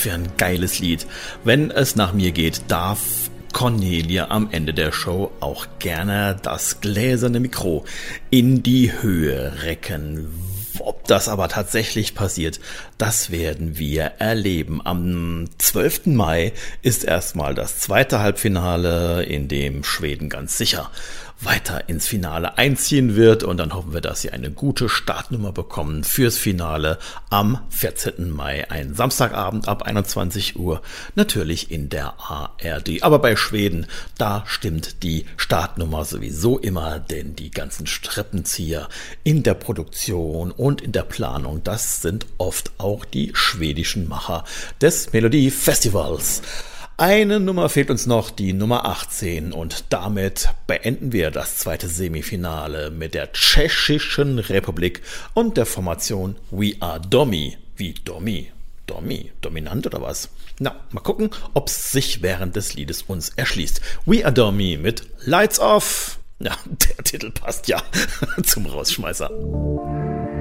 für ein geiles Lied. Wenn es nach mir geht, darf Cornelia am Ende der Show auch gerne das gläserne Mikro in die Höhe recken. Ob das aber tatsächlich passiert, das werden wir erleben. Am 12. Mai ist erstmal das zweite Halbfinale, in dem Schweden ganz sicher weiter ins Finale einziehen wird, und dann hoffen wir, dass sie eine gute Startnummer bekommen fürs Finale am 14. Mai, ein Samstagabend ab 21 Uhr, natürlich in der ARD. Aber bei Schweden, da stimmt die Startnummer sowieso immer, denn die ganzen Strippenzieher in der Produktion und in der Planung, das sind oft auch die schwedischen Macher des Melodiefestivals. Eine Nummer fehlt uns noch, die Nummer 18, und damit beenden wir das zweite Semifinale mit der Tschechischen Republik und der Formation We Are Domi. Wie Domi? Dominant oder was? Na, mal gucken, ob es sich während des Liedes uns erschließt. We Are Domi mit Lights Off. Ja, der Titel passt ja zum Rausschmeißer.